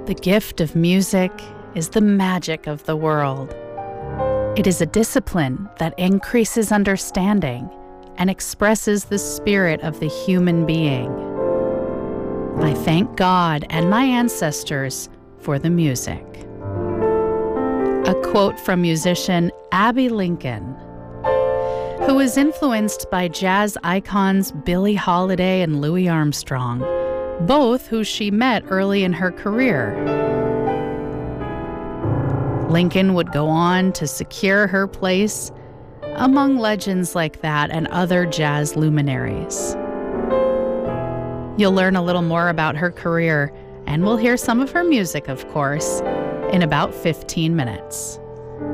The gift of music is the magic of the world. It is a discipline that increases understanding and expresses the spirit of the human being. I thank God and my ancestors for the music. A quote from musician Abbey Lincoln, who was influenced by jazz icons Billie Holiday and Louis Armstrong, both who she met early in her career. Lincoln would go on to secure her place among legends like that and other jazz luminaries. You'll learn a little more about her career, and we'll hear some of her music, of course, in about 15 minutes.